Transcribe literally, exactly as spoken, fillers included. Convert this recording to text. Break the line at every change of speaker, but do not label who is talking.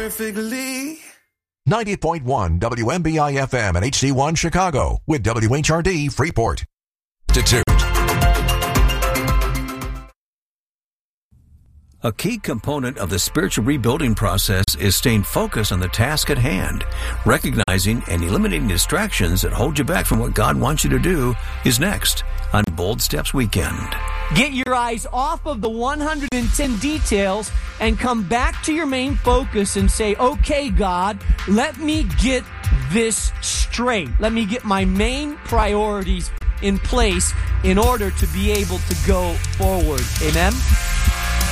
perfectly.
ninety point one W M B I F M and H C one Chicago with W H R D Freeport. Institute.
A key component of the spiritual rebuilding process is staying focused on the task at hand. Recognizing and eliminating distractions that hold you back from what God wants you to do is next on Bold Steps Weekend.
Get your eyes off of the one hundred ten details and come back to your main focus and say, okay, God, let me get this straight. Let me get my main priorities in place in order to be able to go forward. Amen?